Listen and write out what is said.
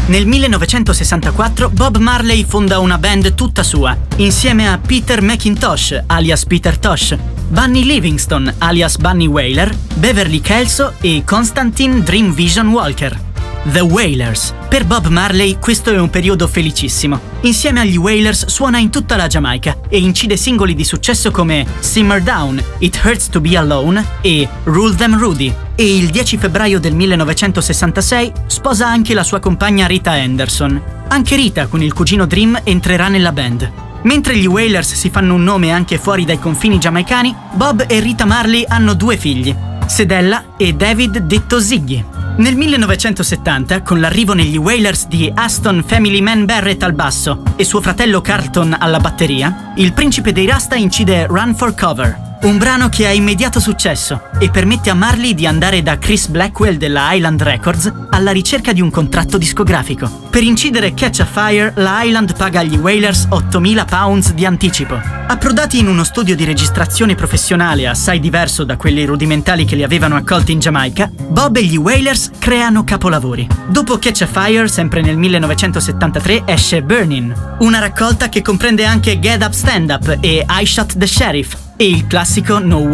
Nel 1964 Bob Marley fonda una band tutta sua, insieme a Peter McIntosh, alias Peter Tosh, Bunny Livingston, alias Bunny Wailer, Beverly Kelso e Constantine Dream Vision Walker. The Wailers. Per Bob Marley questo è un periodo felicissimo. Insieme agli Wailers suona in tutta la Giamaica e incide singoli di successo come Simmer Down, It Hurts to Be Alone e Rule Them Rudy. E il 10 febbraio del 1966 sposa anche la sua compagna Rita Anderson. Anche Rita, con il cugino Dream, entrerà nella band. Mentre gli Wailers si fanno un nome anche fuori dai confini giamaicani, Bob e Rita Marley hanno 2 figli, Sedella e David detto Ziggy. Nel 1970, con l'arrivo negli Wailers di Aston Family Man Barrett al basso e suo fratello Carlton alla batteria, il principe dei Rasta incide Run for Cover, un brano che ha immediato successo e permette a Marley di andare da Chris Blackwell della Island Records alla ricerca di un contratto discografico. Per incidere Catch a Fire, la Island paga agli Wailers £8.000 di anticipo. Approdati in uno studio di registrazione professionale assai diverso da quelli rudimentali che li avevano accolti in Giamaica, Bob e gli Wailers creano capolavori. Dopo Catch a Fire, sempre nel 1973, esce Burnin', una raccolta che comprende anche Get Up Stand Up e I Shot the Sheriff, e il classico No